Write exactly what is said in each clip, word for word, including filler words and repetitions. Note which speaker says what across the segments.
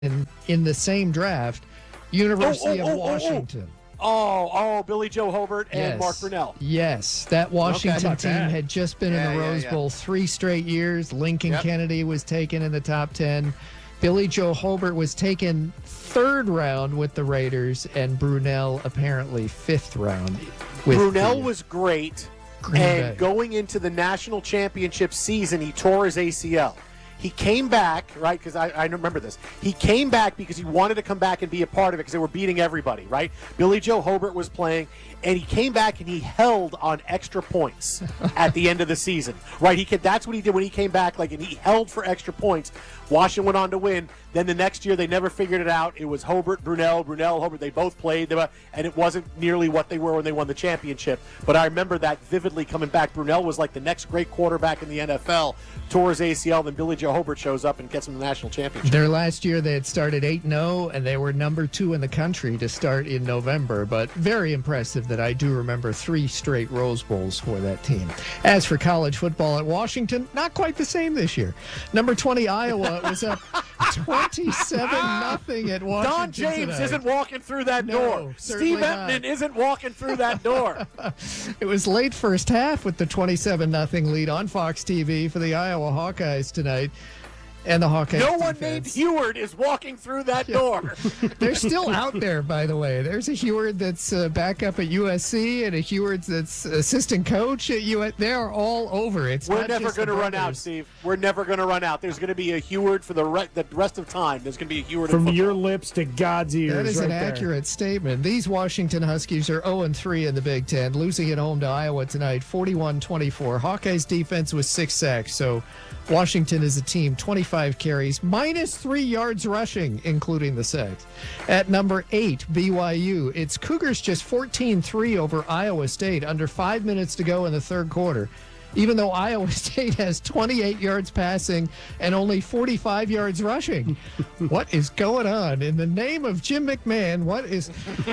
Speaker 1: in, in the same draft, University
Speaker 2: oh, oh,
Speaker 1: of
Speaker 2: oh,
Speaker 1: Washington.
Speaker 2: Oh, oh, Billy Joe Hobart and
Speaker 1: Yes.
Speaker 2: Mark Brunell.
Speaker 1: Yes, that Washington
Speaker 2: Okay.
Speaker 1: team had just been
Speaker 2: Yeah,
Speaker 1: in the
Speaker 2: yeah,
Speaker 1: Rose
Speaker 2: yeah.
Speaker 1: Bowl three straight years. Lincoln
Speaker 2: Yep.
Speaker 1: Kennedy was taken in the top ten. Billy Joe Hobart was taken third round with the Raiders, and Brunell apparently fifth round. With
Speaker 2: Brunell
Speaker 1: the
Speaker 2: was great,
Speaker 1: Green
Speaker 2: and
Speaker 1: Bay.
Speaker 2: going into the national championship season, he tore his A C L. He came back, right, because I, I remember this. He came back because he wanted to come back and be a part of it because they were beating everybody, right? Billy Joe Hobart was playing, and he came back and he held on extra points at the end of the season, right? He could, that's what he did when he came back, like, and he held for extra points. Washington went on to win. Then the next year, they never figured it out. It was Hobart, Brunell, Brunell, Hobart. They both played, they were, and it wasn't nearly what they were when they won the championship. But I remember that vividly coming back. Brunell was like the next great quarterback in the N F L, tore his A C L, then Billy Joe Hobart shows up and gets him the national championship.
Speaker 1: Their last year, they had started eight and oh, and they were number two in the country to start in November. But very impressive that I do remember three straight Rose Bowls for that team. As for college football at Washington, not quite the same this year. Number twenty, Iowa, was up twenty-seven nothing at Washington
Speaker 2: Don James
Speaker 1: tonight.
Speaker 2: isn't walking through that
Speaker 1: No,
Speaker 2: door.
Speaker 1: certainly
Speaker 2: Steve
Speaker 1: not.
Speaker 2: Emtman isn't walking through that door.
Speaker 1: It was late first half with the twenty-seven nothing lead on Fox T V for the Iowa Hawkeyes tonight. And the Hawkeyes
Speaker 2: No one named
Speaker 1: defense.
Speaker 2: Heward is walking through that door.
Speaker 1: They're still out there, by the way. There's a Heward that's uh, back up at U S C and a Heward that's assistant coach at U S C. They're all over. It's
Speaker 2: We're
Speaker 1: not
Speaker 2: never
Speaker 1: just the
Speaker 2: going to run out,
Speaker 1: brothers.
Speaker 2: Steve. We're never going to run out. There's going to be a Heward for the, re- the rest of time. There's going to be a Heward in
Speaker 3: From
Speaker 2: football.
Speaker 3: your lips to God's ears.
Speaker 1: That is
Speaker 3: right
Speaker 1: an
Speaker 3: there.
Speaker 1: accurate statement. These Washington Huskies are oh and three in the Big Ten, losing at home to Iowa tonight, forty-one twenty-four. Hawkeyes defense was six sacks, so Washington is a team, twenty-five carries, minus three yards rushing, including the sacks. At number eight, B Y U, it's Cougars just fourteen three over Iowa State, under five minutes to go in the third quarter. Even though Iowa State has twenty-eight yards passing and only forty-five yards rushing. What is going on? In the name of Jim McMahon, what is...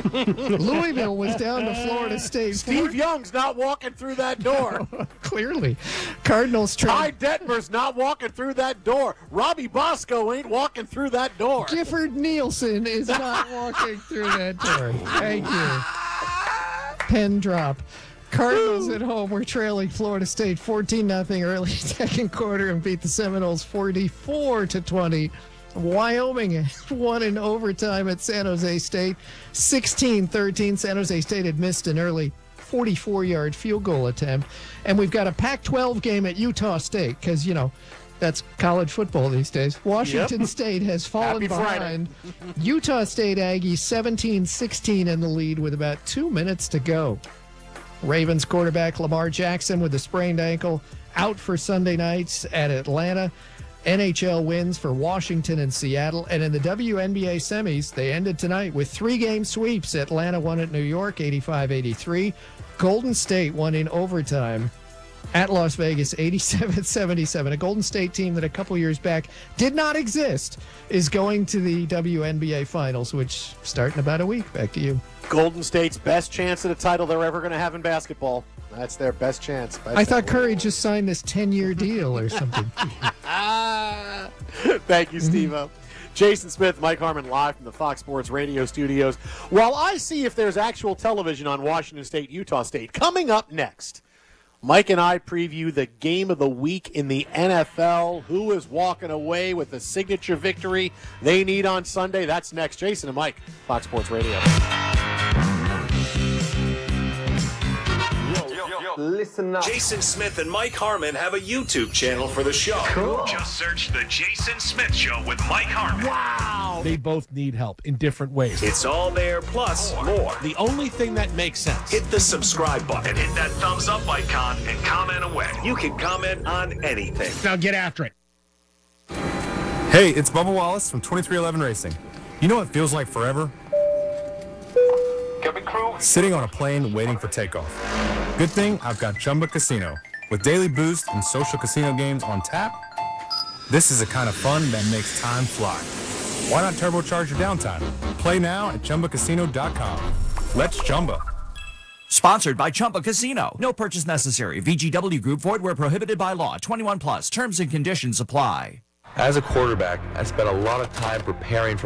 Speaker 1: Louisville was down to Florida State.
Speaker 2: Steve Young's not walking through that door.
Speaker 1: Clearly. Cardinals
Speaker 2: Ty
Speaker 1: tried...
Speaker 2: Detmer's not walking through that door. Robbie Bosco ain't walking through that door.
Speaker 1: Gifford Nielsen is not walking through that door. Thank you. Pen drop. Cardinals at home were trailing Florida State fourteen nothing early second quarter and beat the Seminoles forty-four to twenty. Wyoming won in overtime at San Jose State sixteen thirteen. San Jose State had missed an early forty-four-yard field goal attempt. And we've got a Pac twelve game at Utah State because, you know, that's college football these days. Washington
Speaker 2: Yep.
Speaker 1: State has fallen
Speaker 2: Happy Friday.
Speaker 1: behind. Utah State Aggies seventeen sixteen in the lead with about two minutes to go. Ravens quarterback Lamar Jackson with a sprained ankle out for Sunday nights at Atlanta. N H L wins for Washington and Seattle. And in the W N B A semis, they ended tonight with three-game sweeps. Atlanta won at New York, eighty-five eighty-three. Golden State won in overtime at Las Vegas, eighty-seven seventy-seven. A Golden State team that a couple years back did not exist is going to the W N B A Finals, which start in about a week. Back to you.
Speaker 2: Golden State's best chance at a title they're ever going to have in basketball. That's their best chance. Best
Speaker 1: I thought
Speaker 2: chance.
Speaker 1: Curry just signed this ten-year deal or something.
Speaker 2: Ah, thank you, Steve-O. Jason Smith, Mike Harmon, live from the Fox Sports Radio studios. While I see if there's actual television on Washington State, Utah State, coming up next, Mike and I preview the game of the week in the N F L. Who is walking away with the signature victory they need on Sunday? That's next. Jason and Mike, Fox Sports Radio.
Speaker 4: Listen up.
Speaker 5: Jason Smith and Mike Harmon have a YouTube channel for the show.
Speaker 4: Cool.
Speaker 6: Just search The Jason Smith Show with Mike Harmon.
Speaker 2: Wow.
Speaker 3: They both need help in different ways.
Speaker 5: It's all there, plus more.
Speaker 7: The only thing that makes sense.
Speaker 5: Hit the subscribe button.
Speaker 6: And hit that thumbs up icon and comment away.
Speaker 5: You can comment on anything.
Speaker 3: Now get after it.
Speaker 8: Hey, it's Bubba Wallace from twenty-three eleven Racing. You know what feels like forever?
Speaker 4: Cabin crew.
Speaker 8: Sitting on a plane waiting for takeoff. Good thing I've got Chumba Casino. With daily boost and social casino games on tap, this is the kind of fun that makes time fly. Why not turbocharge your downtime? Play now at Chumba Casino dot com. Let's Chumba.
Speaker 9: Sponsored by Chumba Casino. No purchase necessary. V G W Group. Void where prohibited by law. twenty-one plus. Terms and conditions apply.
Speaker 4: As a quarterback, I spent a lot of time preparing for